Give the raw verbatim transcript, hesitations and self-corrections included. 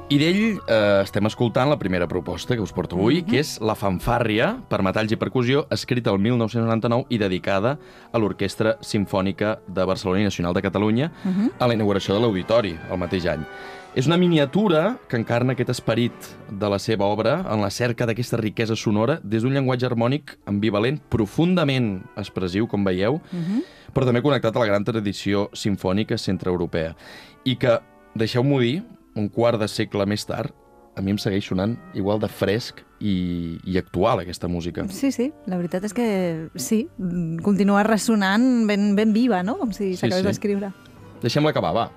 I d'ell eh, estem escoltant la primera proposta que us porto avui, Mhm. que és La fanfàrria per metalls i percussió, escrita el mil nou-cents noranta-nou i dedicada a l'Orquestra Simfònica de Barcelona i Nacional de Catalunya Mhm. a la inauguració de l'Auditori el mateix any. És una miniatura que encarna aquest esperit de la seva obra en la cerca d'aquesta riquesa sonora des d'un llenguatge harmònic ambivalent, profundament expressiu, com veieu, Mhm. però també connectat a la gran tradició simfònica centreeuropea. I que, deixeu-m'ho dir, un quart de segle més tard, a mi em segueix sonant igual de fresc i, i actual, aquesta música. Sí, sí, la veritat és que sí, continua ressonant ben, ben viva, no? Com si Sí, s'acabés sí. d'escriure. Deixem-la acabar, va.